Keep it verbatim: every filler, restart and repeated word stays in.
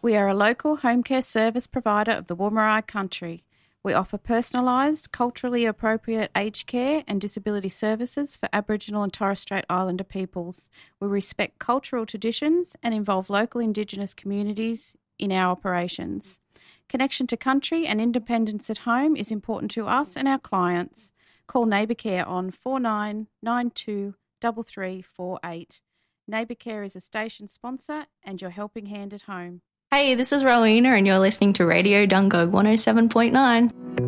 We are a local home care service provider of the Woomera Country. We offer personalised, culturally appropriate aged care and disability services for Aboriginal and Torres Strait Islander peoples. We respect cultural traditions and involve local Indigenous communities in our operations. Connection to country and independence at home is important to us and our clients. Call Neighbour Care on four nine nine two three three four eight. Neighbour Care is a station sponsor and your helping hand at home. Hey, this is Rowena and you're listening to Radio Dungo one oh seven point nine.